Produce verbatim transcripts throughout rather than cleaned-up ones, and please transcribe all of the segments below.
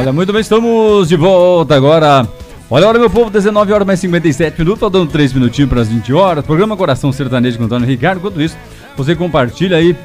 Olha, muito bem, estamos de volta agora. Olha, olha, meu povo, dezenove horas mais cinquenta e sete minutos, faltando três minutinhos para as vinte horas. Programa Coração Sertanejo com Antônio Ricardo. Enquanto isso, você compartilha aí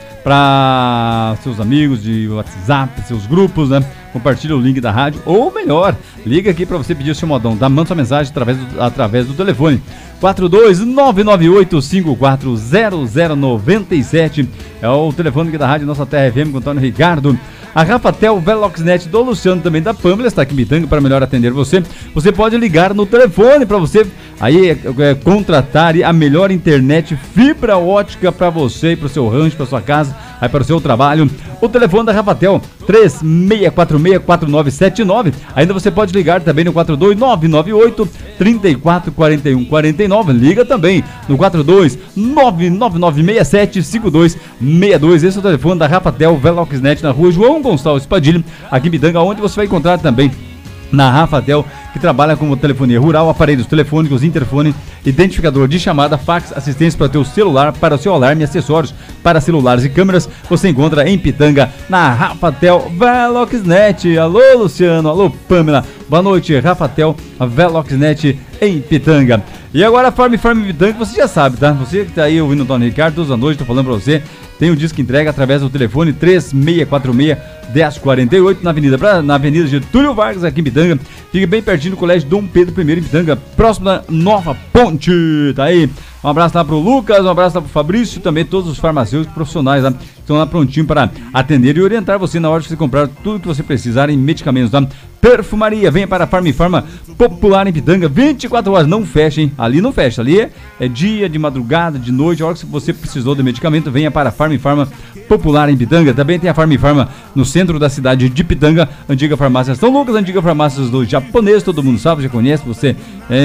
para seus amigos de WhatsApp, seus grupos, né? Compartilha o link da rádio, ou melhor, liga aqui para você pedir o seu modão, dá, manda sua mensagem através do, através do telefone quatro dois nove nove oito cinco quatro zero zero nove sete, é o telefone aqui da rádio Nossa Terra F M com Antônio Ricardo. A Rafatel Veloxnet do Luciano, também da Pâmela, está aqui em Pitanga para melhor atender você. Você pode ligar no telefone para você aí é, é, contratar a melhor internet fibra ótica para você, para o seu rancho, para sua casa, aí para o seu trabalho. O telefone da Rafatel três seis quatro seis quatro nove sete nove. Ainda você pode ligar também no quatro dois nove nove oito três quatro quatro um quatro nove. Liga também no quatro dois nove nove nove seis sete cinco dois seis dois. Esse é o telefone da Rafatel Veloxnet na rua João Gonçalves Padilha, aqui em Pitanga, onde você vai encontrar também na Rafatel, que trabalha com telefonia rural, aparelhos telefônicos, interfone, identificador de chamada, fax, assistência para o teu celular, para o seu alarme, acessórios para celulares e câmeras. Você encontra em Pitanga, na Rafatel Veloxnet. Alô, Luciano, alô, Pâmela, boa noite, Rafatel Veloxnet em Pitanga. E agora a Farm Farm Pitanga, você já sabe, tá? Você que tá aí ouvindo o Antônio Ricardo todas as noites, tô falando pra você, tem o disco entrega através do telefone três seis quatro seis um zero quatro oito na Avenida, pra, na Avenida Getúlio Vargas, aqui em Pitanga. Fica bem pertinho do Colégio Dom Pedro I em Pitanga, próximo da Nova Ponte. Tá aí. Um abraço lá pro Lucas, um abraço lá pro Fabrício, também todos os farmacêuticos profissionais lá, que estão lá prontinho para atender e orientar você na hora de você comprar tudo que você precisar em medicamentos, tá? Perfumaria, venha para a Farm Farma Popular em Pitanga, vinte e quatro horas, não fecha, hein? Ali não fecha, ali é, é dia, de madrugada, de noite, a hora que você precisou de medicamento, venha para a Farm Farma Popular em Pitanga. Também tem a Farm Farma no centro da cidade de Pitanga, antiga farmácia São Lucas, antiga farmácia do japonês, todo mundo sabe, já conhece, você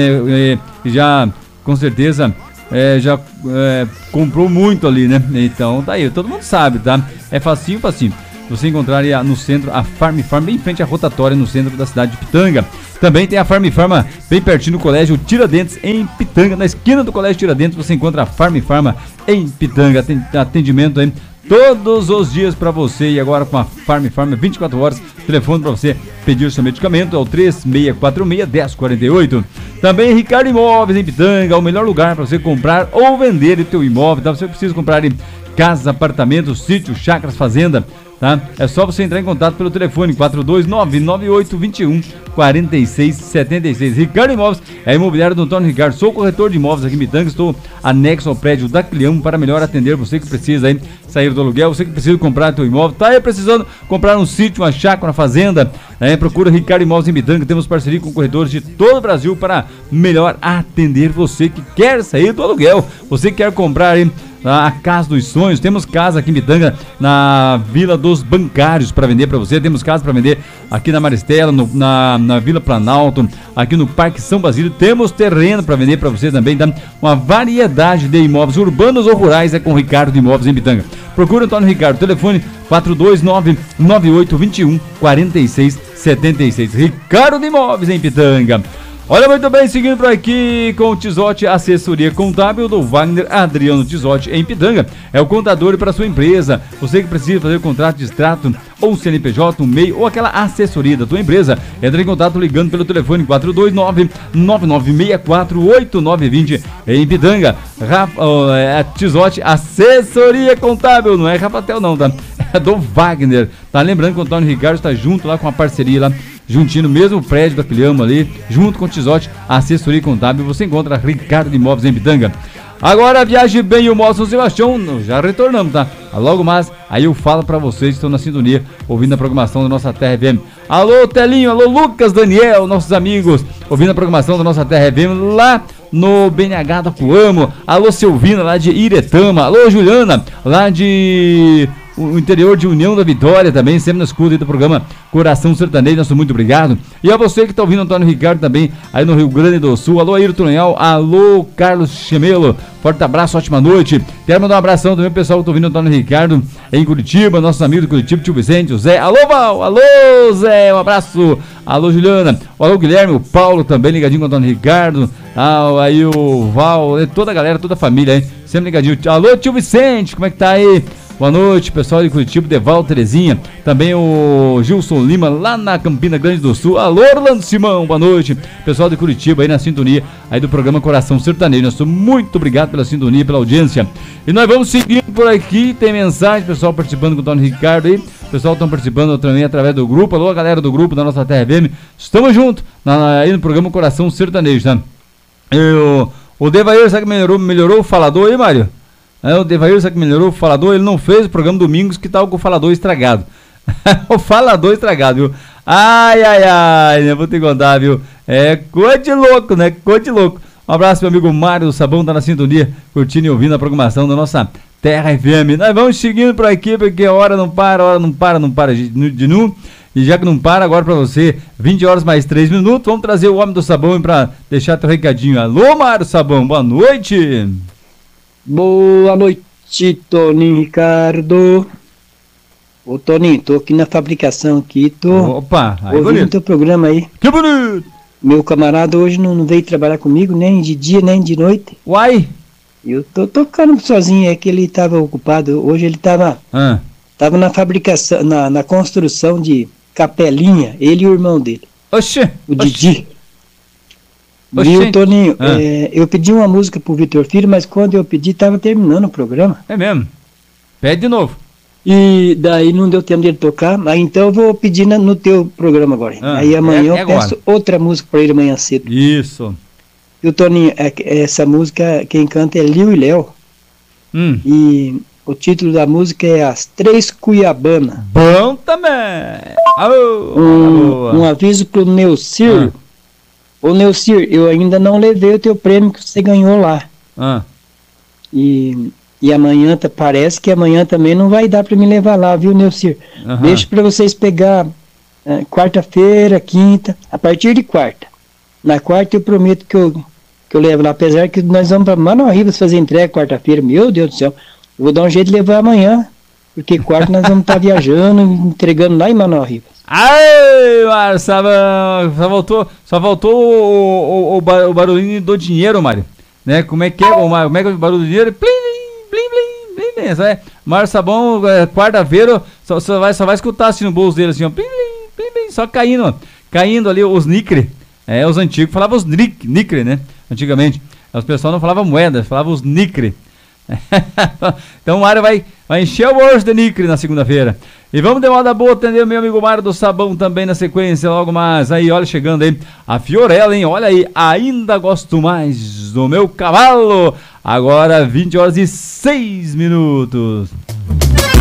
é, é, já, com certeza... É, já é, comprou muito ali, né? Então tá aí, todo mundo sabe, tá? É facinho, facinho. Você encontraria no centro a Farm Farma, bem em frente à rotatória, no centro da cidade de Pitanga. Também tem a Farm Farma bem pertinho do Colégio Tiradentes, em Pitanga. Na esquina do Colégio Tiradentes você encontra a Farm Farma em Pitanga. Tem atendimento aí todos os dias para você. E agora com a Farm Farma vinte e quatro horas, telefone para você pedir o seu medicamento é o três seis quatro seis um zero quatro oito. Também Ricardo Imóveis em Pitanga, o melhor lugar para você comprar ou vender o teu imóvel, tá? Você precisa comprar em casas, apartamentos, sítios, chácaras, fazenda, tá? É só você entrar em contato pelo telefone quatro dois nove nove oito dois um quatro seis sete seis. Ricardo Imóveis é a imobiliária do Antônio Ricardo. Sou corretor de imóveis aqui em Pitanga, estou anexo ao prédio da Cliamo para melhor atender você que precisa aí sair do aluguel, você que precisa comprar teu imóvel, tá aí precisando comprar um sítio, uma chácara, uma fazenda, né? Procura Ricardo Imóveis em Pitanga. Temos parceria com corretores de todo o Brasil para melhor atender você que quer sair do aluguel, você que quer comprar aí a Casa dos Sonhos. Temos casa aqui em Pitanga, na Vila dos Bancários, para vender para você. Temos casa para vender aqui na Maristela, no, na, na Vila Planalto, aqui no Parque São Basílio. Temos terreno para vender para você também, tá? Uma variedade de imóveis urbanos ou rurais é com Ricardo Imóveis em Pitanga. Procura o Antônio Ricardo, telefone quatro dois nove nove oito dois um quatro seis sete seis. Ricardo Imóveis em Pitanga. Olha, muito bem, seguindo por aqui com o Tizotti, assessoria contábil do Wagner Adriano Tizotti em Pitanga. É o contador para sua empresa. Você que precisa fazer contrato de extrato ou C N P J, um M E I ou aquela assessoria da tua empresa, entre em contato ligando pelo telefone quatro dois nove nove nove seis quatro oito nove dois zero em Pitanga. Rafa, oh, é Tizotti, assessoria contábil, não é Rafatel não, tá? É do Wagner. Tá lembrando que o Antônio Ricardo está junto lá com a parceria lá, juntinho no mesmo prédio da Cliamo ali, junto com o Tizotti, assessoria contábil, você encontra Ricardo Imóveis em Pitanga. Agora viaje bem e o Mall São Sebastião, já retornamos, tá? Logo mais, aí eu falo pra vocês que estão na sintonia, ouvindo a programação da Nossa Terra F M. Alô Telinho, alô Lucas, Daniel, nossos amigos, ouvindo a programação da Nossa Terra F M lá no B N H da Coamo. Alô Silvina, lá de Iretama. Alô Juliana, lá de... o interior de União da Vitória também, sempre na escuta do programa Coração Sertanejo, nosso muito obrigado. E a você que está ouvindo Antônio Ricardo também, aí no Rio Grande do Sul. Alô Ayrton Leal, alô Carlos Chemelo, forte abraço, ótima noite. Quero mandar um abração também pro pessoal que está ouvindo Antônio Ricardo em Curitiba, nossos amigos de Curitiba, tio Vicente, o Zé. Alô Val, alô Zé, um abraço. Alô Juliana, alô Guilherme, o Paulo também ligadinho com o Antônio Ricardo. Ah, aí o Val, toda a galera, toda a família aí, sempre ligadinho. Alô tio Vicente, como é que tá aí? boa noite, pessoal de Curitiba, Deval Terezinha, também o Gilson Lima, lá na Campina Grande do Sul, alô Orlando Simão, boa noite, pessoal de Curitiba aí na sintonia, aí do programa Coração Sertanejo, nós somos muito obrigado pela sintonia, pela audiência, e nós vamos seguindo por aqui, tem mensagem, pessoal participando com o Tony Ricardo aí, o pessoal estão participando também através do grupo, alô galera do grupo da nossa Terra F M, estamos juntos na, aí no programa Coração Sertanejo, tá? Eu, o Devair, sabe que melhorou, melhorou o falador aí, Mário? É, o Devair, sabe que melhorou o falador? Ele não fez o programa Domingos que tava com o falador estragado. O falador estragado, viu? Ai, ai, ai, eu vou te contar, viu? É coisa de louco, né? Coisa de louco. Um abraço, meu amigo Mário do Sabão, tá na sintonia, curtindo e ouvindo a programação da nossa Terra F M. Nós vamos seguindo por aqui, porque a hora não para, a hora não para, não para de, de nu. E já que não para, agora pra você, vinte horas mais três minutos, vamos trazer o Homem do Sabão pra deixar teu recadinho. Alô, Mário Sabão, boa noite. Boa noite, Toninho Ricardo. Ô, Toninho, tô aqui na fabricação aqui, tô Opa, aí ouvindo bonito. teu programa aí. Que bonito. Meu camarada hoje não, não veio trabalhar comigo, nem de dia, nem de noite. Uai. Eu tô tocando sozinho, é que ele tava ocupado, hoje ele tava, Ah. tava na fabricação, na, na construção de capelinha, ele e o irmão dele, Oxê. o Didi. Oxê. Viu, Toninho, Ah. é, eu pedi uma música pro Vitor Filho, mas quando eu pedi, tava terminando o programa. É mesmo. Pede de novo. E daí não deu tempo dele tocar, aí então eu vou pedir na, no teu programa agora. Ah, aí amanhã é- é eu peço agora. outra música pra ele amanhã cedo. Isso. E o Toninho, é, essa música, quem canta é Liu e Léo, Hum. e o título da música é As Três Cuiabana. Bom também. Alô. Um, Boa. um aviso pro Neucir. Ah. Ô Neucir, eu ainda não levei o teu prêmio que você ganhou lá. Ah. E, e amanhã, tá- parece que amanhã também não vai dar pra me levar lá, viu, Neucir? Aham. Deixa pra vocês pegar é, quarta-feira, quinta, a partir de quarta. Na quarta eu prometo que eu, que eu levo lá, apesar que nós vamos pra Manoel Rivas fazer entrega quarta-feira, meu Deus do céu. Eu vou dar um jeito de levar amanhã, porque quarta nós vamos estar viajando, entregando lá em Manoel Rivas. Ai, Mário, só, só voltou, só voltou o, o, o, ba- o barulhinho do dinheiro, Mário. Né? Como é que é, o Mário? Como é que é o barulho do dinheiro? Plim, plim, plim, plim, plim. Só é, Mário Sabão, é, quarta-feira, só, só, vai, só vai escutar assim no bolso dele, assim, ó. Plim, plim, plim, plim, só caindo, ó. Caindo ali os nicre. É, os antigos falavam os nic, nicre, né? Antigamente. Os pessoal não falavam moeda, falavam os nicre. Então o Mário vai, vai encher o bolso de nicre na segunda-feira. E vamos de moda boa atender o meu amigo Mário do Sabão também na sequência, logo mais. Aí, olha, chegando aí a Fiorella, hein? Olha aí, ainda gosto mais do meu cavalo. Agora vinte horas e seis minutos.